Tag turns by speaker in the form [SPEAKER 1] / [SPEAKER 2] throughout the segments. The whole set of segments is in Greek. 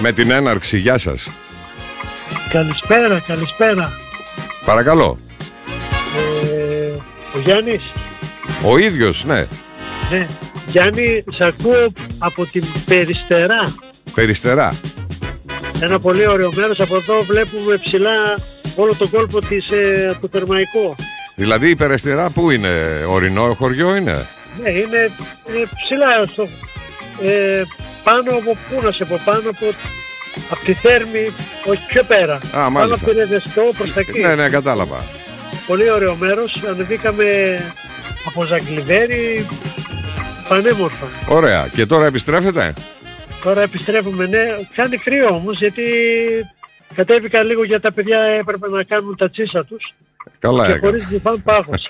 [SPEAKER 1] Με την έναρξη, γεια σας.
[SPEAKER 2] Καλησπέρα.
[SPEAKER 1] Παρακαλώ.
[SPEAKER 2] Ο Γιάννης.
[SPEAKER 1] Ο ίδιος, ναι.
[SPEAKER 2] Ναι. Γιάννη, σε ακούω από την Περιστερά.
[SPEAKER 1] Περιστερά.
[SPEAKER 2] Ένα πολύ ωραίο μέρος. Από εδώ βλέπουμε ψηλά όλο τον κόλπο του Θερμαϊκού.
[SPEAKER 1] Δηλαδή η Περιστερά πού είναι, ορεινό χωριό είναι?
[SPEAKER 2] Ναι, είναι ψηλά πάνω από πού να σε πω, πάνω από τη Θέρμη, όχι πιο πέρα. Πάνω από την Εδεστό προς τα εκεί.
[SPEAKER 1] Ναι, κατάλαβα.
[SPEAKER 2] Πολύ ωραίο μέρος. Ανεβήκαμε από Ζαγκλιβέρι, πανέμορφα.
[SPEAKER 1] Ωραία. Και τώρα επιστρέφετε?
[SPEAKER 2] Τώρα επιστρέφουμε, ναι. Κάνει κρύο όμως, γιατί κατέβηκα λίγο για τα παιδιά, έπρεπε να κάνουν τα τσίσα τους.
[SPEAKER 1] Καλά
[SPEAKER 2] και χωρίς διφάν πάγος.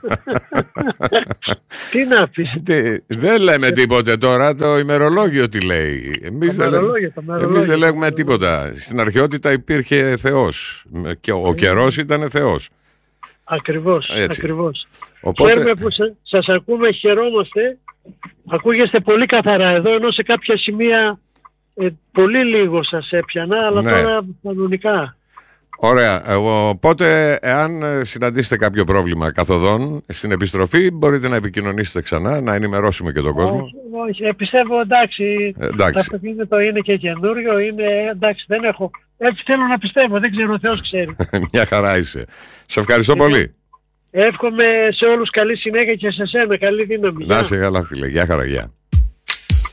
[SPEAKER 2] Τι να πεις.
[SPEAKER 1] Δεν λέμε τίποτε τώρα, το ημερολόγιο τι λέει. Εμείς δεν λέγουμε τίποτα. Στην αρχαιότητα υπήρχε Θεός και ο καιρός ήταν Θεός.
[SPEAKER 2] Ακριβώς.
[SPEAKER 1] Οπότε...
[SPEAKER 2] Χαίρομαι που σας ακούμε, χαιρόμαστε. Ακούγεστε πολύ καθαρά εδώ, ενώ σε κάποια σημεία πολύ λίγο σας έπιανα, αλλά τώρα κανονικά.
[SPEAKER 1] Ωραία. Οπότε, εάν συναντήσετε κάποιο πρόβλημα καθοδόν στην επιστροφή, μπορείτε να επικοινωνήσετε ξανά, να ενημερώσουμε και τον κόσμο.
[SPEAKER 2] Όχι, πιστεύω εντάξει. Το αυτοκίνητο είναι και καινούριο, είναι εντάξει, δεν έχω. Έτσι θέλω να πιστεύω, δεν ξέρω, ο Θεός ξέρει.
[SPEAKER 1] Μια χαρά είσαι. Σε ευχαριστώ πολύ.
[SPEAKER 2] Εύχομαι σε όλους καλή συνέχεια και σε σένα καλή δύναμη.
[SPEAKER 1] Να είσαι καλά, φίλε. Γεια χαρά, γεια.